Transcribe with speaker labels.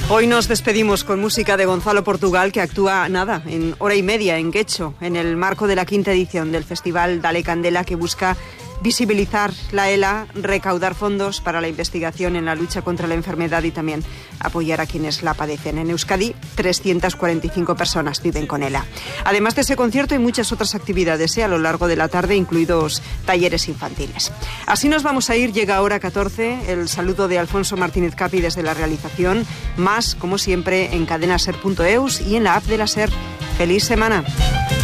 Speaker 1: Hoy nos despedimos con música de Gonzalo Portugal, que actúa en hora y media en Guecho, en el marco de la 5ª edición del Festival Dale Candela, que busca visibilizar la ELA, recaudar fondos para la investigación en la lucha contra la enfermedad y también apoyar a quienes la padecen. En Euskadi, 345 personas viven con ELA. Además de ese concierto, hay muchas otras actividades a lo largo de la tarde, incluidos talleres infantiles. Así nos vamos a ir. Llega hora 14. El saludo de Alfonso Martínez Capi desde la realización. Más, como siempre, en cadenaser.eus y en la app de la SER. ¡Feliz semana!